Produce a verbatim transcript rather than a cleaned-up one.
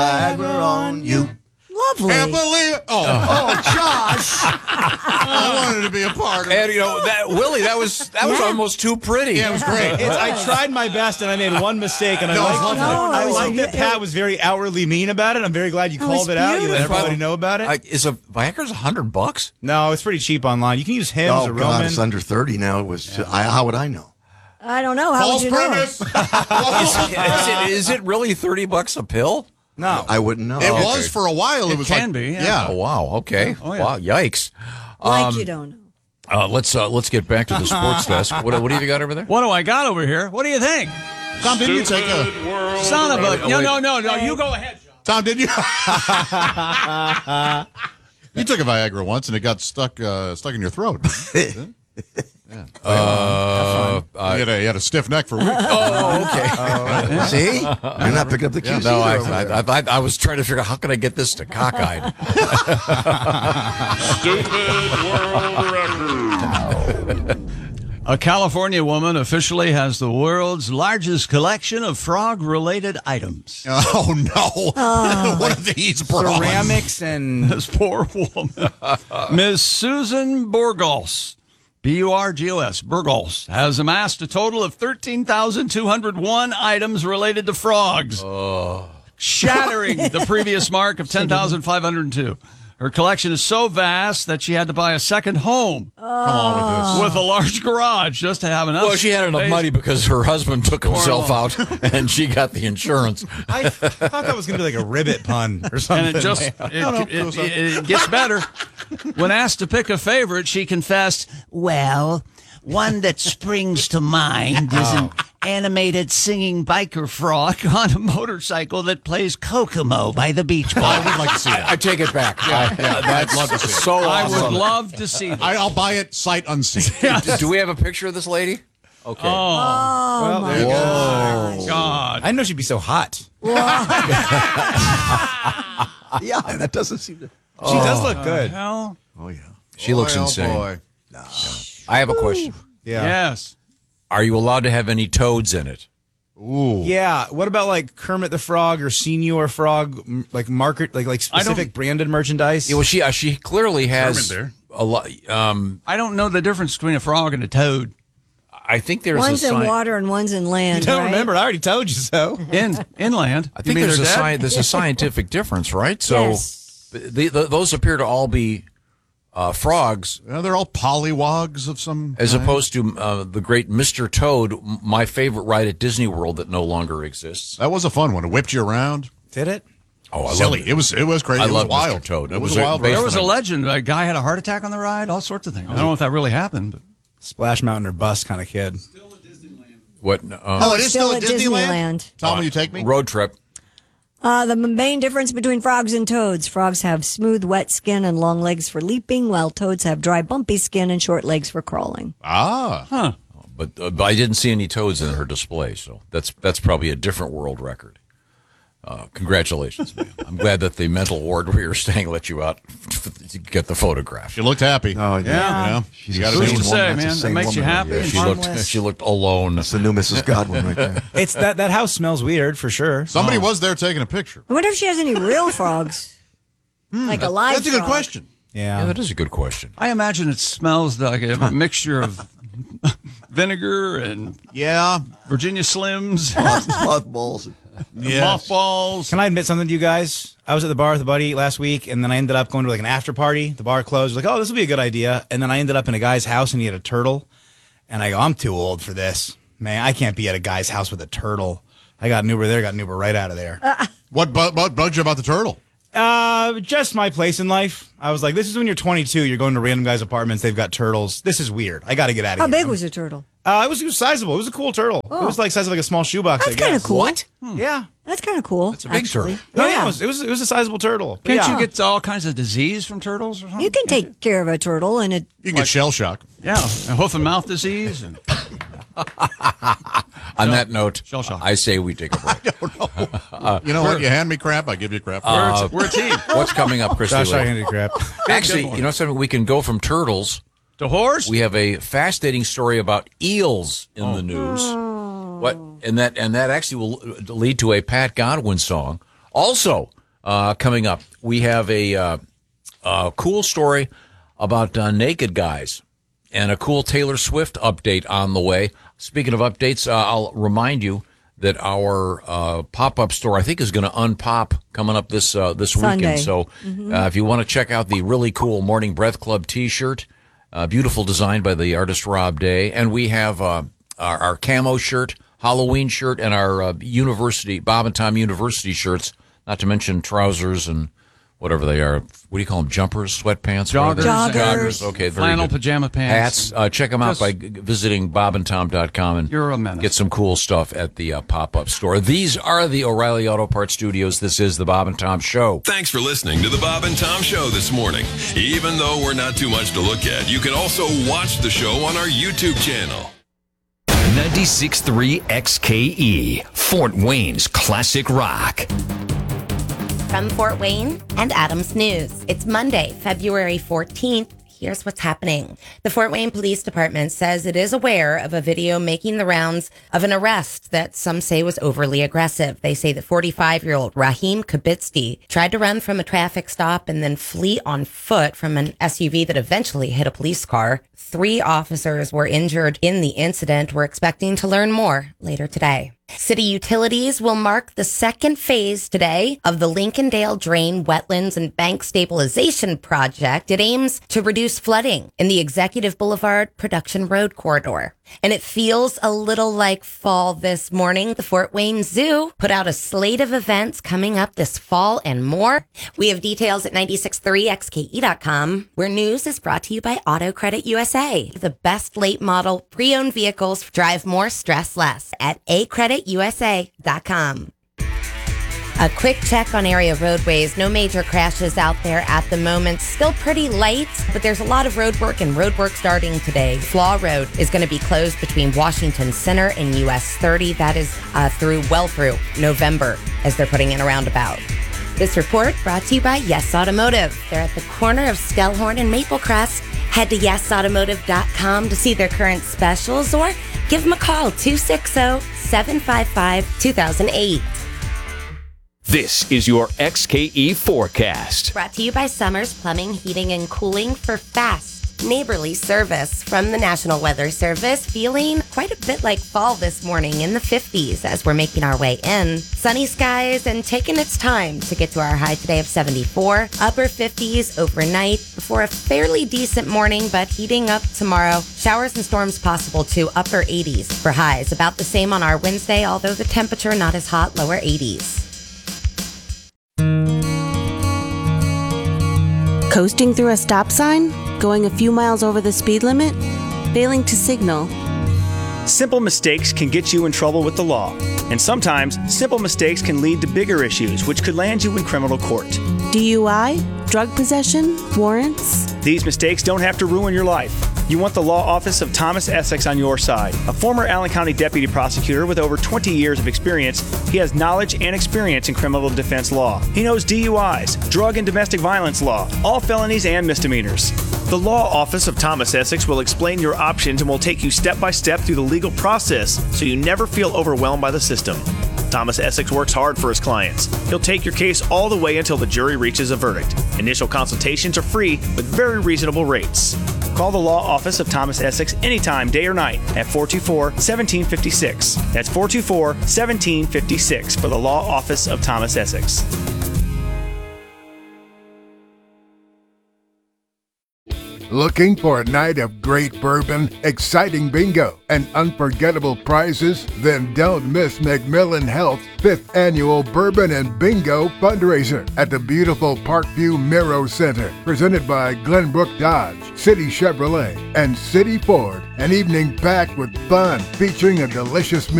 Viagra on you. Lovely. Can't believe it. Oh, Oh, Josh. I wanted to be a part of it. And, you know, that Willie, that was that was Yeah. almost too pretty. Yeah, it was great. It's, I tried my best and I made one mistake, and I No, liked, it's not- I No, it liked was- that Pat was very outwardly mean about it. I'm very glad you Oh, called it's it out. You let beautiful. everybody know about it. Uh, is a Viagra's a hundred bucks? no, it's pretty cheap online. You can use Hims Oh, or God, Roman. it's under thirty now. It was. I, how would I know? I don't know. How False would you know? premise. Is it, is it really thirty bucks a pill? No. I wouldn't know. It Okay. was for a while. It, It was can like, be, yeah. Oh wow. Okay. Oh, yeah. Wow. Yikes. Like you don't know. Uh, let's uh, let's get back to the sports desk. What, what have you got over there? What do I got over here? What do you think? Tom, didn't you take a? Son of a... Oh, No, wait. no, no, no. You go ahead, John. Tom, did you? You took a Viagra once and it got stuck uh, stuck in your throat. Uh, you, had a, you had a stiff neck for weeks. oh, okay. See, you're not picking up the cues. No, I, either over I, there. I, I, I was trying to figure out how can I get this to cockeyed. A California woman officially has the world's largest collection of frog-related items. Oh no! What are these, bro? Ceramics and This poor woman. Miss Susan Burgos, B U R G O S, Burgos, has amassed a total of thirteen thousand two hundred one items related to frogs, shattering the previous mark of ten thousand five hundred two. Her collection is so vast that she had to buy a second home Come on with with a large garage just to have enough. Well, she had enough space. money because her husband took himself out, and she got the insurance. I thought that was going to be like a ribbit pun or something. And it just it, it, it, it gets better. When asked to pick a favorite, she confessed, "Well, one that springs to mind is an animated singing biker frog on a motorcycle that plays Kokomo by the beach I ball." would like to see that. I take it back. I, I'd love to see it. so I awesome. would love to see that. I, I'll buy it sight unseen. Do we have a picture of this lady? Okay. Oh, Well, there you go. God. I didn't know she'd be so hot. Yeah, that doesn't seem to. She does look good. Hell, Oh yeah. She looks Boy, oh, insane. boy. I have a question. Yeah. yes. Are you allowed to have any toads in it? Ooh. Yeah. What about like Kermit the Frog or Senior Frog, m- like market, like like I don't- specific branded merchandise? Yeah, well, she uh, she clearly has Kermit a lot. Um, I don't know the difference between a frog and a toad. I think there's One's a in sign. water and one's in land. you don't right? remember? I already told you so. In inland. I You think mean there's a they're dead? sci- there's a scientific difference, right? So Yes. the, the, those appear to all be uh, frogs, Yeah, they're all pollywogs of some. as kind. opposed to uh, the great Mister Toad, m- my favorite ride at Disney World that no longer exists. That was a fun one. It whipped you around. Did it? Oh, I Silly. love It was. It was crazy. I it was love Mister wild. Toad. It, It was, was a a- wild. based There ride. was a legend. A guy had a heart attack on the ride, all sorts of things. I don't know if that really happened. But Splash Mountain or bust kind of kid. What? Uh, Oh, it is Still still, at at Disneyland. Disneyland. Tom, will you take me? road trip. Uh, the main difference between frogs and toads. Frogs have smooth, wet skin and long legs for leaping, while toads have dry, bumpy skin and short legs for crawling. Ah, But, uh, but I didn't see any toads in her display, so that's that's probably a different world record. Uh, congratulations, man. I'm glad that the mental ward where you're staying let you out to get the photograph. she looked happy. Oh yeah. You know, She's you a gotta who's do to sane it. say, woman. That's a man? That sane makes you woman right happy? there. She Harmless. looked she looked alone. That's the new Missus Godwin right there. It's that that house smells weird for sure. Somebody was there taking a picture. I wonder if she has any real frogs. like a live That's a good frog. question. Yeah, Yeah. that is a good question. I imagine it smells like a mixture of vinegar and Yeah. Virginia Slims, Mothballs. Yeah. mothballs. Can I admit something to you guys? I was at the bar with a buddy last week, and then I ended up going to like an after party. The bar closed. I was like, oh, this will be a good idea. And then I ended up in a guy's house, and he had a turtle. And I go, I'm too old for this. Man, I can't be at a guy's house with a turtle. I got an Uber there, got an Uber right out of there. What, bu- what bugged you about the turtle? Uh, just my place in life. I was like, this is when you're twenty-two, you're going to random guys' apartments, they've got turtles. This is weird. I got to get out of How here. big was the turtle? Uh, it was, it was sizable. It was a cool turtle. It was like size of like a small shoebox, That's I guess. kind of cool. What? Yeah. That's kind of cool. It's a big actually. turtle. No, Yeah. yeah, it was, it was it was a sizable turtle. But Can't yeah. you get all kinds of disease from turtles or something? You can take care of a turtle and it. You can get shell shock. Yeah, and hoof and mouth disease. And On that note, Shell shock. I say we take a break. You know what? You hand me crap, I give you crap. Uh, we're a team. What's coming up, Christy? Gosh, I Lee? handed crap. Actually, one. you know something? We can go from turtles. The horse? We have a fascinating story about eels in Oh. the news. What? And that and that actually will lead to a Pat Godwin song Also, uh, coming up, we have a, uh, a cool story about uh, naked guys and a cool Taylor Swift update on the way. Speaking of updates, uh, I'll remind you that our uh, pop-up store, I think, is going to unpop coming up this uh, this Sunday. weekend. So Mm-hmm. uh, if you want to check out the really cool Morning Breath Club T-shirt, uh, beautiful design by the artist Rob Day, and we have uh, our, our camo shirt, Halloween shirt, and our uh, university, Bob and Tom University shirts, not to mention trousers and whatever they are. What do you call them? Jumpers, sweatpants? Joggers. Joggers. Joggers. Okay, very Flannel good. pajama pants. Hats. Uh, check them out Just- by g- visiting bob and tom dot com and You're a menace. get some cool stuff at the uh, pop-up store. These are the O'Reilly Auto Parts Studios. This is the Bob and Tom Show. Thanks for listening to the Bob and Tom Show this morning. Even though we're not too much to look at, you can also watch the show on our YouTube channel. ninety-six point three X K E, Fort Wayne's classic rock. From Fort Wayne and Adams News. It's Monday, February fourteenth. Here's what's happening. The Fort Wayne Police Department says it is aware of a video making the rounds of an arrest that some say was overly aggressive. They say the forty-five-year-old Raheem Kabitsky tried to run from a traffic stop and then flee on foot from an S U V that eventually hit a police car. Three officers were injured in the incident. We're expecting to learn more later today. City Utilities will mark the second phase today of the Lincolndale Drain, Wetlands, and Bank Stabilization Project. It aims to reduce flooding in the Executive Boulevard Production Road corridor. And it feels a little like fall this morning. The Fort Wayne Zoo put out a slate of events coming up this fall and more. We have details at ninety-six point three X K E dot com, where news is brought to you by Auto Credit U S A. The best late model pre-owned vehicles drive more, stress less at a credit u s a dot com. A quick check on area roadways. No major crashes out there at the moment. Still pretty light, but there's a lot of road work and road work starting today. Flaw Road is going to be closed between Washington Center and U S thirty. That is uh, through well through November as they're putting in a roundabout. This report brought to you by Yes Automotive. They're at the corner of Stellhorn and Maple Crest. Head to yes automotive dot com to see their current specials or give them a call, two six zero, seven five five, two thousand eight. This is your X K E forecast. Brought to you by Summers Plumbing, Heating, and Cooling for fast, neighborly service from the National Weather Service. Feeling quite a bit like fall this morning in the fifties as we're making our way in. Sunny skies and taking its time to get to our high today of seventy-four. Upper fifties overnight before a fairly decent morning, but heating up tomorrow. Showers and storms possible too. Upper eighties for highs. About the same on our Wednesday, although the temperature not as hot, lower eighties. Coasting through a stop sign? Going a few miles over the speed limit? Failing to signal? Simple mistakes can get you in trouble with the law. And sometimes, simple mistakes can lead to bigger issues, which could land you in criminal court. D U I? Drug possession? Warrants? These mistakes don't have to ruin your life. You want the law office of Thomas Essex on your side. A former Allen County deputy prosecutor with over twenty years of experience, he has knowledge and experience in criminal defense law. He knows D U Is, drug and domestic violence law, all felonies and misdemeanors. The law office of Thomas Essex will explain your options and will take you step by step through the legal process so you never feel overwhelmed by the system. Thomas Essex works hard for his clients. He'll take your case all the way until the jury reaches a verdict. Initial consultations are free with very reasonable rates. Call the law office of Thomas Essex anytime, day or night, at four two four, one seven five six. That's four two four, one seven five six for the law office of Thomas Essex. Looking for a night of great bourbon, exciting bingo, and unforgettable prizes? Then don't miss McMillan Health's fifth annual Bourbon and Bingo fundraiser at the beautiful Parkview Miro Center, presented by Glenbrook Dodge, City Chevrolet, and City Ford. An evening packed with fun, featuring a delicious meal